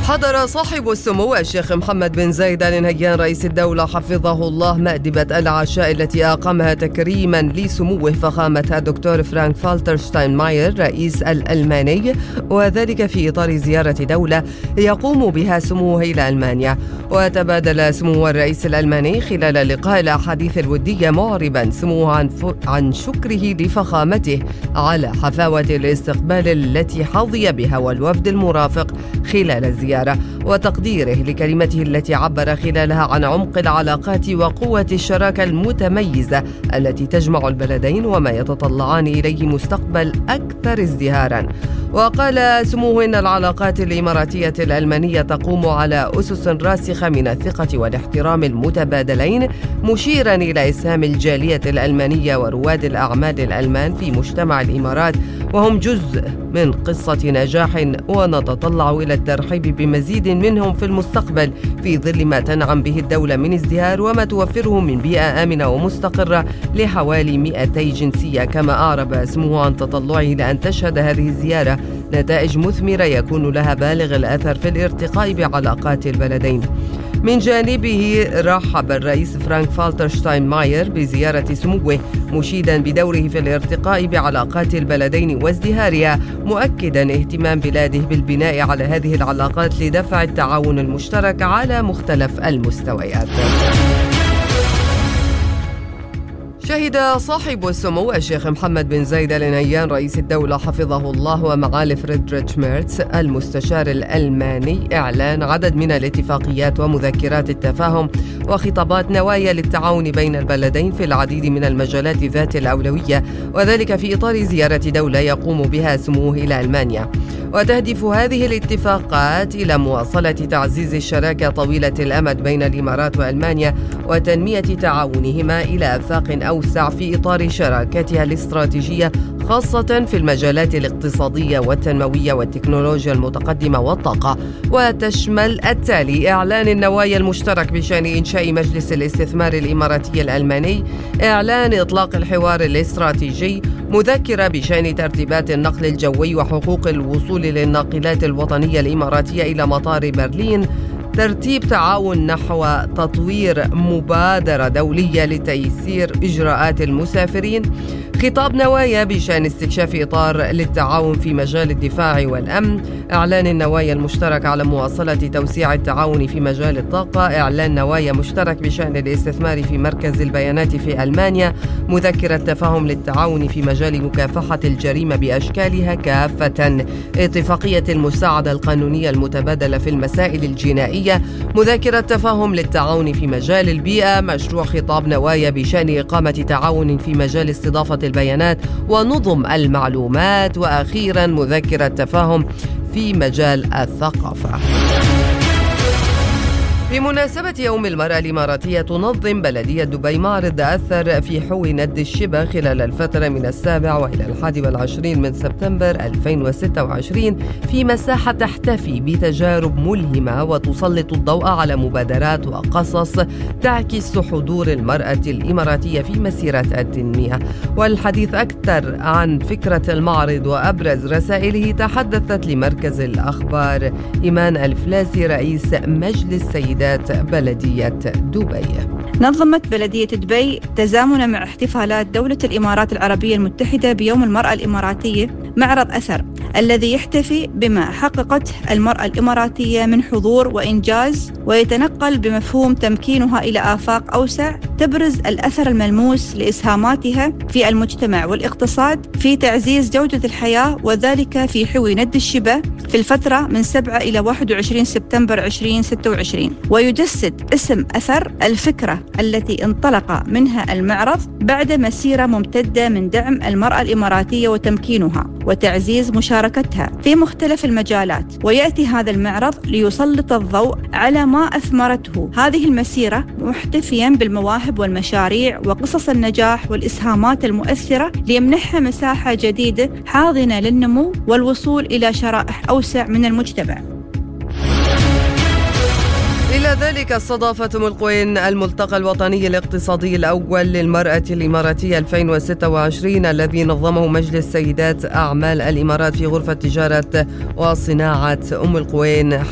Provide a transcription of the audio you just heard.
حضر صاحب السمو الشيخ محمد بن زايد آل نهيان رئيس الدولة حفظه الله مأدبة العشاء التي أقامها تكريما لسموه فخامة الدكتور فرانك فالتر شتاينماير رئيس الألماني، وذلك في إطار زيارة دولة يقوم بها سموه إلى ألمانيا. وتبادل سمو الرئيس الألماني خلال اللقاء الأحاديث الودية، معربا سموه عن شكره لفخامته على حفاوة الاستقبال التي حظي بها والوفد المرافق خلال الزيارة، وتقديره لكلمته التي عبر خلالها عن عمق العلاقات وقوة الشراكة المتميزة التي تجمع البلدين وما يتطلعان إليه مستقبل أكثر ازدهارا. وقال سموه إن العلاقات الإماراتية الألمانية تقوم على أسس راسخة من الثقة والاحترام المتبادلين، مشيرا إلى إسهام الجالية الألمانية ورواد الأعمال الألمان في مجتمع الإمارات، وهم جزء من قصة نجاح، ونتطلع إلى الترحيب بمزيد منهم في المستقبل في ظل ما تنعم به الدولة من ازدهار وما توفره من بيئة آمنة ومستقرة لحوالي 200 جنسية. كما أعرب سموه عن تطلعه لأن تشهد هذه الزيارة نتائج مثمرة يكون لها بالغ الأثر في الارتقاء بعلاقات البلدين. من جانبه رحب الرئيس فرانك فالتر شتاينماير بزيارة سموه، مشيدا بدوره في الارتقاء بعلاقات البلدين وازدهارها، مؤكدا اهتمام بلاده بالبناء على هذه العلاقات لدفع التعاون المشترك على مختلف المستويات. شهد صاحب السمو الشيخ محمد بن زايد آل نهيان رئيس الدولة حفظه الله ومعالي فريدريتش ميرتس المستشار الألماني إعلان عدد من الاتفاقيات ومذكرات التفاهم وخطابات نوايا للتعاون بين البلدين في العديد من المجالات ذات الأولوية، وذلك في إطار زيارة دولة يقوم بها سموه إلى ألمانيا. وتهدف هذه الاتفاقات إلى مواصلة تعزيز الشراكة طويلة الأمد بين الإمارات وألمانيا وتنمية تعاونهما إلى آفاق أوسع في إطار شراكتها الاستراتيجية، خاصة في المجالات الاقتصادية والتنموية والتكنولوجيا المتقدمة والطاقة. وتشمل التالي: إعلان النوايا المشترك بشأن إنشاء مجلس الاستثمار الإماراتي الألماني، إعلان إطلاق الحوار الاستراتيجي، مذكرة بشأن ترتيبات النقل الجوي وحقوق الوصول للناقلات الوطنية الإماراتية إلى مطار برلين، ترتيب تعاون نحو تطوير مبادرة دولية لتيسير إجراءات المسافرين، خطاب نوايا بشأن استكشاف إطار للتعاون في مجال الدفاع والأمن، إعلان النوايا المشترك على مواصلة توسيع التعاون في مجال الطاقة، إعلان نوايا مشترك بشأن الاستثمار في مركز البيانات في ألمانيا، مذكرة تفاهم للتعاون في مجال مكافحة الجريمة بأشكالها كافة، اتفاقية المساعدة القانونية المتبادلة في المسائل الجنائية، مذكرة تفاهم للتعاون في مجال البيئة، مشروع خطاب نوايا بشأن إقامة تعاون في مجال استضافة البيانات ونظم المعلومات، وأخيرا مذكرة تفاهم في مجال الثقافة. بمناسبة يوم المرأة الإماراتية، تنظم بلدية دبي معرض أثر في حوي ند الشبه خلال الفترة من 7 وإلى 21 من سبتمبر 2026 في مساحة تحتفي بتجارب ملهمة وتسلط الضوء على مبادرات وقصص تعكس حضور المرأة الإماراتية في مسيرة التنمية. والحديث أكثر عن فكرة المعرض وأبرز رسائله تحدثت لمركز الأخبار إيمان الفلاسي رئيس مجلس سيدات بلدية دبي. نظمت بلدية دبي تزامنا مع احتفالات دولة الإمارات العربية المتحدة بيوم المرأة الإماراتية معرض أثر الذي يحتفي بما حققته المرأة الإماراتية من حضور وإنجاز، ويتنقل بمفهوم تمكينها إلى آفاق أوسع تبرز الأثر الملموس لإسهاماتها في المجتمع والاقتصاد في تعزيز جودة الحياة، وذلك في حوي ند الشبه في الفترة من 7 إلى 21 سبتمبر 2026. ويجسد اسم أثر الفكرة التي انطلق منها المعرض بعد مسيرة ممتدة من دعم المرأة الإماراتية وتمكينها وتعزيز مشاركتها في مختلف المجالات. ويأتي هذا المعرض ليسلط الضوء على ما أثمرته هذه المسيرة، محتفيا بالمواهب والمشاريع وقصص النجاح والإسهامات المؤثرة، ليمنحها مساحة جديدة حاضنة للنمو والوصول إلى شرائح أوسع من المجتمع. إلى ذلك استضافت أم القوين الملتقى الوطني الاقتصادي الأول للمرأة الإماراتية 2026 الذي نظمه مجلس سيدات أعمال الإمارات في غرفة تجارة وصناعة أم القوين